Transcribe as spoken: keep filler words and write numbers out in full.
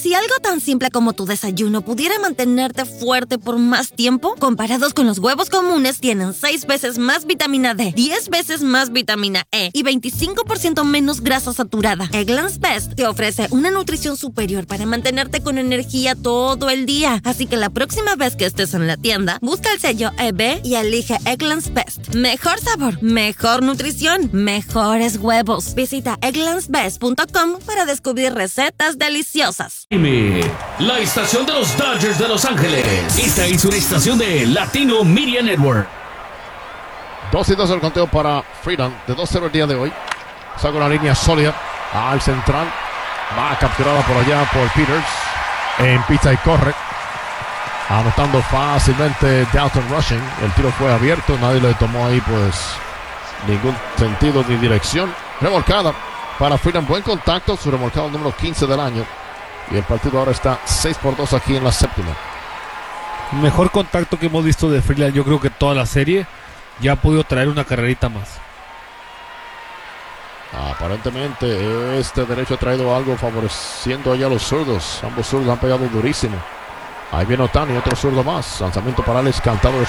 Si algo tan simple como tu desayuno pudiera mantenerte fuerte por más tiempo, comparados con los huevos comunes, tienen seis veces más vitamina D, diez veces más vitamina E y veinticinco por ciento menos grasa saturada. Eggland's Best te ofrece una nutrición superior para mantenerte con energía todo el día. Así que la próxima vez que estés en la tienda, busca el sello E B y elige Eggland's Best. Mejor sabor, mejor nutrición, mejores huevos. Visita egglands best punto com para descubrir recetas deliciosas. La estación de los Dodgers de Los Ángeles. Esta es una estación de Latino Media Network. dos y dos el conteo para Freedom. De dos cero el día de hoy. Saca una línea sólida al central. Va capturada por allá por Peters. En pista y corre. Anotando fácilmente Dalton Rushing. El tiro fue abierto. Nadie le tomó ahí pues ningún sentido ni dirección. Remolcada para Freedom. Buen contacto. Su remolcado número quince del año. Y el partido ahora está seis por dos aquí en la séptima. Mejor contacto que hemos visto de Freeland, yo creo que toda la serie. Ya ha podido traer una carrerita más. Aparentemente este derecho ha traído algo favoreciendo allá a los zurdos. Ambos zurdos han pegado durísimo. Ahí viene Otani, otro zurdo más. Lanzamiento para Alex Cantado.